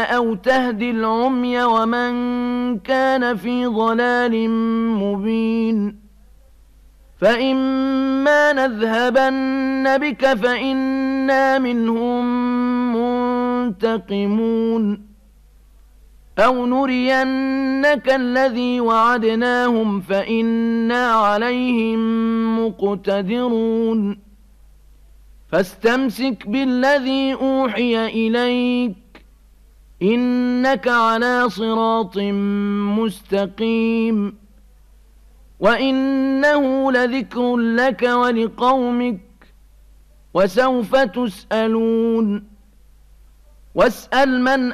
أو تهدي العمي ومن كان في ضلال مبين فإما نذهبن بك فإنا منهم منتقمون أو نرينك الذي وعدناهم فإنا عليهم مقتدرون فاستمسك بالذي أوحي إليك إنك على صراط مستقيم وإنه لذكر لك ولقومك وسوف تسألون واسأل من